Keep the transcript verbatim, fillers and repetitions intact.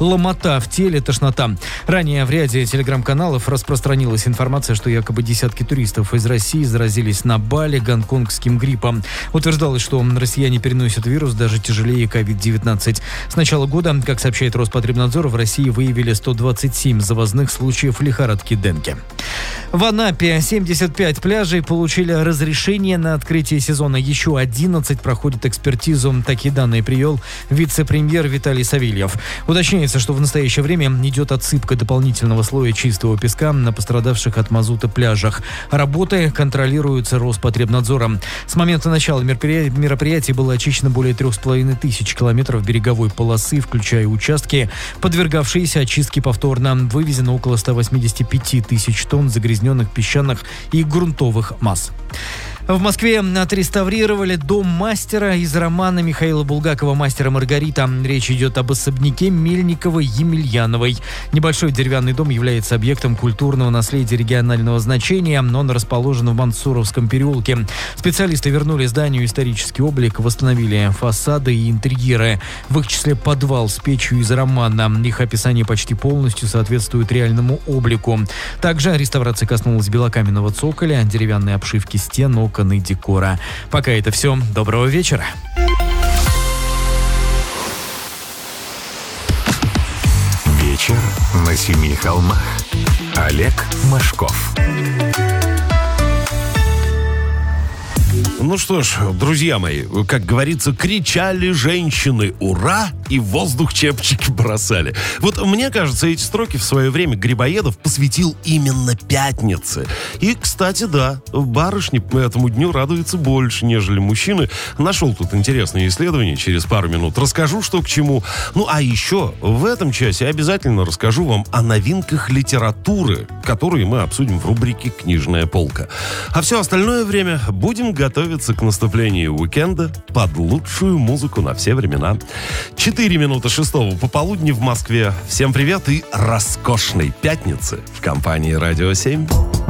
ломота в теле, тошнота. Ранее в ряде телеграм-каналов распространилась информация, что якобы десятки туристов из России заразились на Бали гонконгским гриппом. Утверждалось, что россияне переносят вирус даже тяжелее ковид девятнадцать. С начала года, как сообщает Роспотребнадзор, в России выявили сто двадцать семь завозных случаев лихорадки Денге. В Анапе семьдесят пять пляжей получили разрешение на открытие сезона. Еще одиннадцать проходят экспертизу. Такие данные привел вице-премьер Виталий Савельев. Уточняется, что в настоящее время идет отсыпка дополнительного слоя чистого песка на пострадавших от мазута пляжах. Работы контролируются Роспотребнадзором. С момента начала мероприятия было очищено более трех с половиной тысяч километров береговой полосы, включая участки, подвергавшиеся очистке повторно. Вывезено около ста восьмидесяти пяти тысяч тонн загрязненных песчаных и грунтовых масс. В Москве отреставрировали дом мастера из романа Михаила Булгакова «Мастер и Маргарита». Речь идет об особняке Мельниковой-Емельяновой. Небольшой деревянный дом является объектом культурного наследия регионального значения. Он расположен в Мансуровском переулке. Специалисты вернули зданию исторический облик, восстановили фасады и интерьеры. В их числе подвал с печью из романа. Их описание почти полностью соответствует реальному облику. Также реставрация коснулась белокаменного цоколя, деревянной обшивки стен, окон и декора. Пока это все. Доброго вечера. Вечер на семи холмах. Олег Машков. Ну что ж, друзья мои, как говорится, кричали женщины «Ура!» и в воздух чепчики бросали. Вот мне кажется, эти строки в свое время Грибоедов посвятил именно пятнице. И, кстати, да, барышни этому дню радуются больше, нежели мужчины. Нашел тут интересное исследование, через пару минут расскажу, что к чему. Ну, а еще в этом часе обязательно расскажу вам о новинках литературы, которые мы обсудим в рубрике «Книжная полка». А все остальное время будем готовиться к наступлению уикенда под лучшую музыку на все времена. Четыре минуты шестого пополудни в Москве. Всем привет и роскошной пятницы в компании «Радио семь».